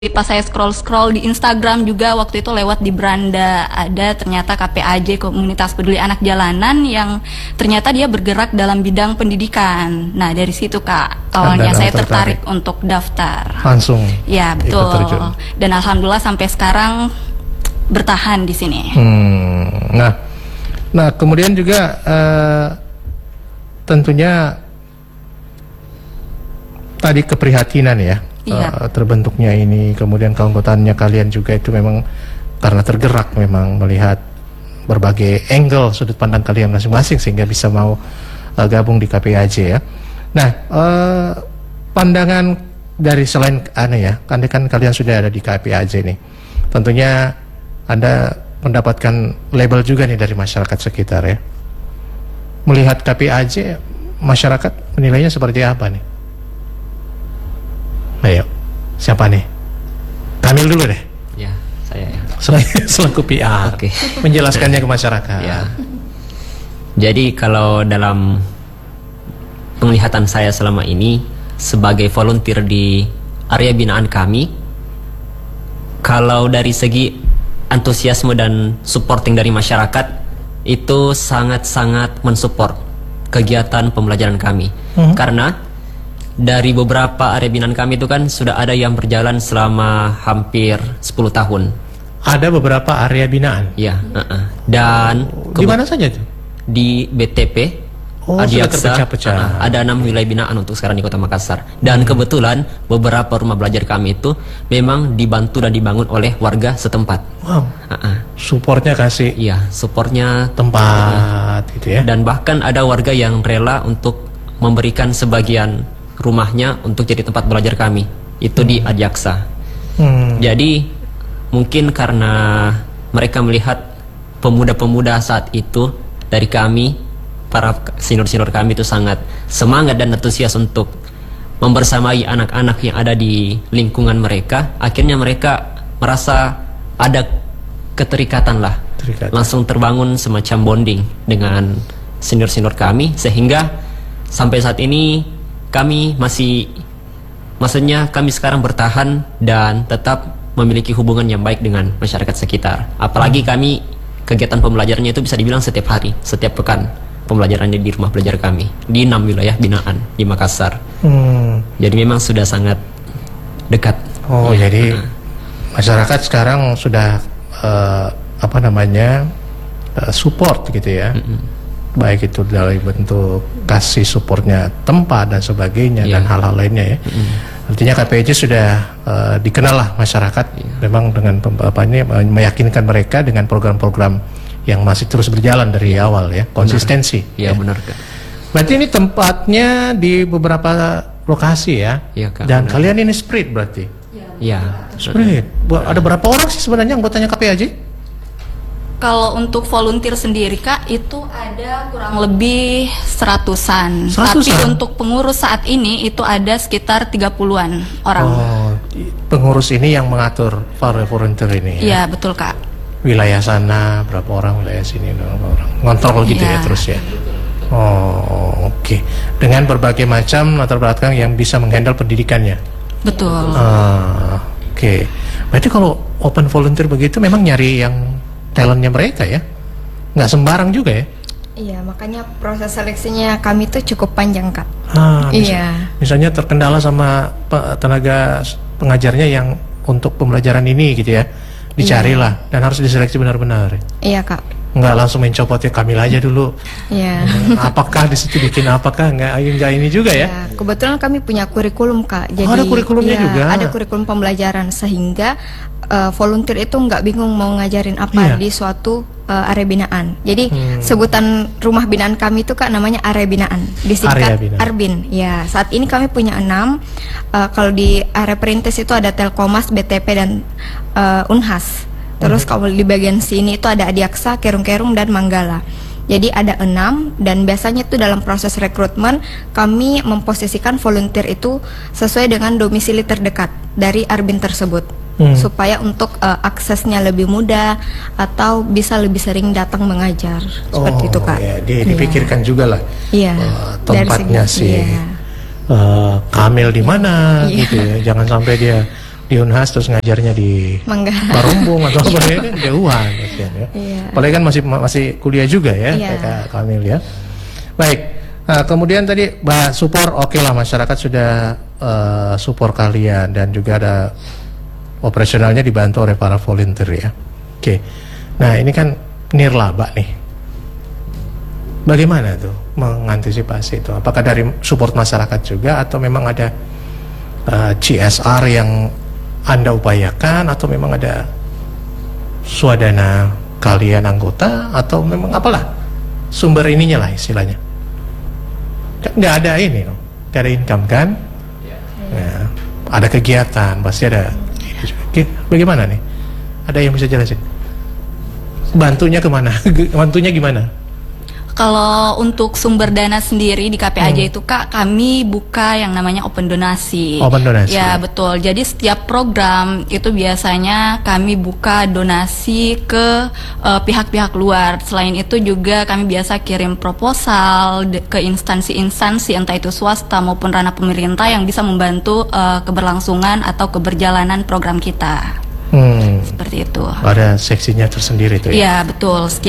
Pas saya scroll di Instagram juga waktu itu lewat di beranda ada ternyata KPAJ, Komunitas Peduli Anak Jalanan, yang ternyata dia bergerak dalam bidang pendidikan. Nah dari situ Kak awalnya saya tertarik untuk daftar. Langsung. Ya betul. Dan alhamdulillah sampai sekarang bertahan di sini. Nah kemudian juga tentunya tadi keprihatinan ya. Iya. Terbentuknya ini, kemudian keanggotaannya kalian juga itu memang karena tergerak memang melihat berbagai angle sudut pandang kalian masing-masing sehingga bisa mau gabung di KPAJ ya. Nah pandangan dari selain kan kalian sudah ada di KPAJ nih, tentunya Anda mendapatkan label juga nih dari masyarakat sekitar ya. Melihat KPAJ, masyarakat menilainya seperti apa nih? Ayo, siapa nih? Kamil dulu deh. Ya, saya ya. Selaku PR. Oke. Menjelaskannya ke masyarakat. Ya. Jadi kalau dalam penglihatan saya selama ini sebagai volunteer di area binaan kami, kalau dari segi antusiasme dan supporting dari masyarakat itu sangat-sangat mensupport kegiatan pembelajaran kami. Karena dari beberapa area binaan kami itu kan sudah ada yang berjalan selama hampir 10 tahun. Ada beberapa area binaan? Ya, dan di mana saja tuh? Di BTP, Adiaksa, terpecah-pecah. ada 6 wilayah binaan untuk sekarang di Kota Makassar. Dan kebetulan beberapa rumah belajar kami itu memang dibantu dan dibangun oleh warga setempat. Wow. Supportnya kasih? Iya, supportnya tempat gitu ya. Dan bahkan ada warga yang rela untuk memberikan sebagian rumahnya untuk jadi tempat belajar kami. Itu di Adiaksa. Jadi mungkin karena mereka melihat pemuda-pemuda saat itu dari kami, para senior-senior kami itu sangat semangat dan antusias untuk membersamai anak-anak yang ada di lingkungan mereka. Akhirnya mereka merasa ada keterikatan lah. Langsung terbangun semacam bonding dengan senior-senior kami, sehingga sampai saat ini kami maksudnya kami sekarang bertahan dan tetap memiliki hubungan yang baik dengan masyarakat sekitar. Apalagi kami kegiatan pembelajarannya itu bisa dibilang setiap hari, setiap pekan pembelajarannya di rumah belajar kami di 6 wilayah binaan di Makassar. Jadi memang sudah sangat dekat. Jadi masyarakat sekarang sudah support gitu ya. Baik itu dalam bentuk kasih supportnya tempat dan sebagainya dan hal-hal lainnya ya. Artinya KPAJ sudah dikenal lah masyarakat memang dengan meyakinkan mereka dengan program-program yang masih terus berjalan dari awal ya, konsistensi. Iya benar Kak. Berarti ini tempatnya di beberapa lokasi ya. Iya Kak. Dan kalian ini spread berarti. Iya. Spread. Ada berapa orang sih sebenarnya anggotanya KPAJ? Kalau untuk volunteer sendiri Kak, itu ada kurang lebih 100-an. Tapi untuk pengurus saat ini itu ada sekitar 30-an orang. Pengurus ini yang mengatur para volunteer ini ya? Iya betul Kak. Wilayah sana berapa orang, wilayah sini berapa orang, ngontrol gitu ya terus ya. Oke. Dengan berbagai macam latar belakang yang bisa menghandle pendidikannya. Betul. Oke. Berarti kalau open volunteer begitu memang nyari yang talentnya mereka ya, nggak sembarang juga ya. Iya, makanya proses seleksinya kami tuh cukup panjang Kak. Misalnya terkendala sama tenaga pengajarnya yang untuk pembelajaran ini gitu ya, dicarilah dan harus diseleksi benar-benar. Iya Kak. Nggak langsung mencopot ya Kamil aja dulu. Iya. Apakah di situ bikin apakah nggak ini juga ya? Kebetulan kami punya kurikulum Kak. Jadi ada kurikulumnya juga. Ada kurikulum pembelajaran sehingga volunteer itu nggak bingung mau ngajarin apa di suatu area binaan. Jadi sebutan rumah binaan kami itu Kak namanya area binaan, disingkat Arbin. Ya, saat ini kami punya 6. Kalau di area perintis itu ada Telkomas, BTP dan Unhas. Terus kalau di bagian sini itu ada Adiaksa, Kerung-Kerung dan Manggala. Jadi ada 6 dan biasanya itu dalam proses rekrutmen kami memposisikan volunteer itu sesuai dengan domisili terdekat dari Arbin tersebut. Supaya untuk aksesnya lebih mudah atau bisa lebih sering datang mengajar seperti itu Kak. Dipikirkan juga lah tempatnya segi, Kamil di mana gitu ya, jangan sampai dia di Unhas terus ngajarnya di Manggarai. Barumbung atau apa ya, kan jauhan ya. Iya. Apalagi kan masih kuliah juga ya, Iya. Kak Kamil ya. Baik. Nah, kemudian tadi bahas support, oke lah masyarakat sudah support kalian dan juga ada operasionalnya dibantu oleh para volunteer ya. Oke. Nah, ini kan nirlaba nih. Bagaimana tuh mengantisipasi itu? Apakah dari support masyarakat juga atau memang ada CSR yang Anda upayakan atau memang ada swadana kalian anggota atau memang apalah sumber ininya lah istilahnya? Kan nggak ada ini, nggak ada income kan? Nah, ada kegiatan pasti ada. Oke, bagaimana nih? Ada yang bisa jelasin? Bantunya kemana? Bantunya gimana? Kalau untuk sumber dana sendiri di KPAJ itu Kak, kami buka yang namanya open donasi. Open donasi. Ya betul. Jadi setiap program itu biasanya kami buka donasi ke pihak-pihak luar. Selain itu juga kami biasa kirim proposal ke instansi-instansi entah itu swasta maupun ranah pemerintah yang bisa membantu keberlangsungan atau keberjalanan program kita. Seperti itu. Ada seksinya tersendiri tuh ya? Iya betul.